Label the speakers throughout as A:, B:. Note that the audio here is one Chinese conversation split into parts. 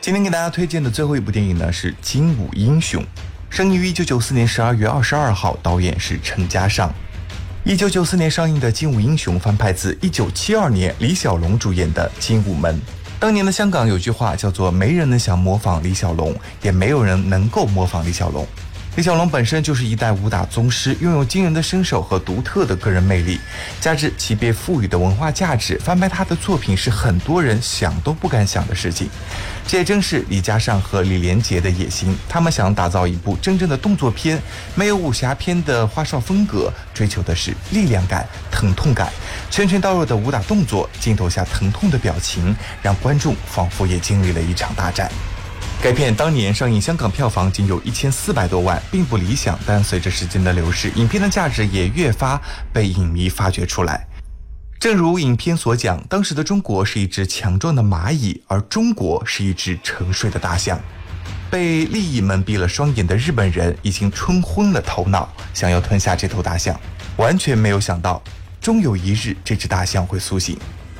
A: 今天给大家推荐的最后一部电影呢是《精武英雄》，生于1994年12月22号，导演是陈嘉上。1994年上映的《精武英雄》翻拍自1972年李小龙主演的《精武门》。当年的香港有句话叫做没人能想模仿李小龙，也没有人能够模仿李小龙。李小龙本身就是一代武打宗师，拥有惊人的身手和独特的个人魅力，加之其被赋予的文化价值，翻拍他的作品是很多人想都不敢想的事情。这也正是李嘉上和李连杰的野心，他们想打造一部真正的动作片，没有武侠片的花哨风格，追求的是力量感、疼痛感，拳拳到肉的武打动作，镜头下疼痛的表情，让观众仿佛也经历了一场大战。该片当年上映香港票房仅有1400多万，并不理想，但随着时间的流逝，影片的价值也越发被影迷发掘出来。正如影片所讲，当时的中国是一只强壮的蚂蚁，而中国是一只沉睡的大象。被利益蒙蔽了双眼的日本人已经冲昏了头脑，想要吞下这头大象，完全没有想到终有一日这只大象会苏醒。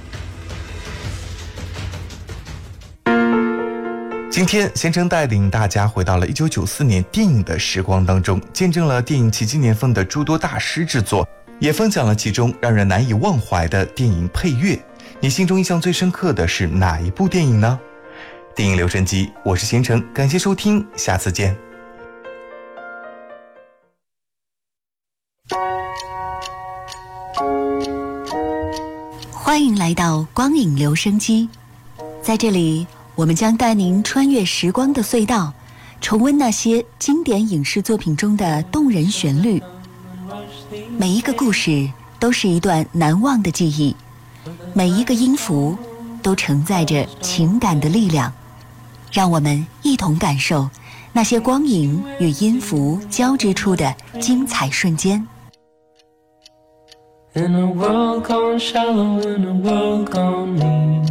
A: 今天贤成带领大家回到了1994年电影的时光当中，见证了电影奇迹年份的诸多大师制作，也分享了其中让人难以忘怀的电影配乐。你心中印象最深刻的是哪一部电影呢？电影留声机，我是贤成，感谢收听，下次见。
B: 欢迎来到光影留声机，在这里我们将带您穿越时光的隧道，重温那些经典影视作品中的动人旋律。每一个故事都是一段难忘的记忆，每一个音符都承载着情感的力量。让我们一同感受那些光影与音符交织出的精彩瞬间。
C: In a world gone shallow, in a world gone mean。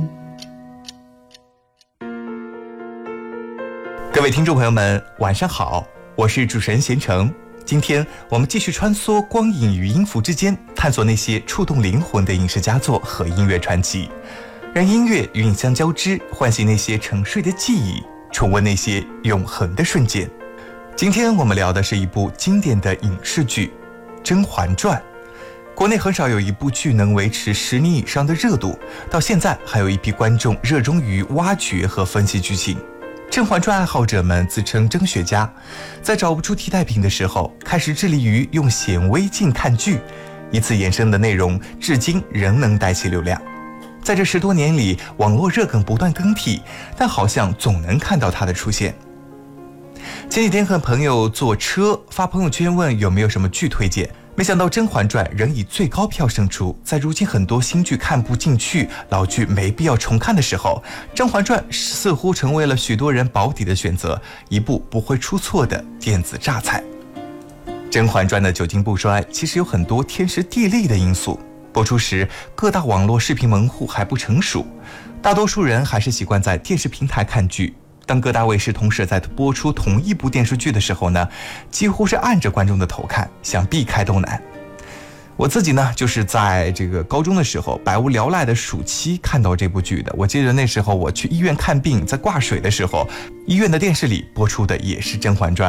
A: 各位听众朋友们，晚上好，我是主持人贤成。今天我们继续穿梭光影与音符之间，探索那些触动灵魂的影视佳作和音乐传奇，让音乐与影像交织，唤醒那些沉睡的记忆，重温那些永恒的瞬间。今天我们聊的是一部经典的影视剧《甄嬛传》。国内很少有一部剧能维持10年以上的热度，到现在还有一批观众热衷于挖掘和分析剧情。《甄嬛传》爱好者们自称甄学家，在找不出替代品的时候，开始致力于用显微镜看剧，以此衍生的内容至今仍能带起流量。在这10多年里，网络热梗不断更替，但好像总能看到它的出现。前几天和朋友坐车发朋友圈问有没有什么剧推荐，没想到《甄嬛传》仍以最高票胜出。在如今很多新剧看不进去，老剧没必要重看的时候，《甄嬛传》似乎成为了许多人保底的选择，一部不会出错的电子榨菜。《甄嬛传》的久经不衰，其实有很多天时地利的因素。播出时，各大网络视频门户还不成熟，大多数人还是习惯在电视平台看剧。当各大卫视同时在播出同一部电视剧的时候呢，几乎是按着观众的头看，想避开都难。我自己呢，就是在这个高中的时候，百无聊赖的暑期看到这部剧的。我记得那时候我去医院看病，在挂水的时候，医院的电视里播出的也是《甄嬛传》。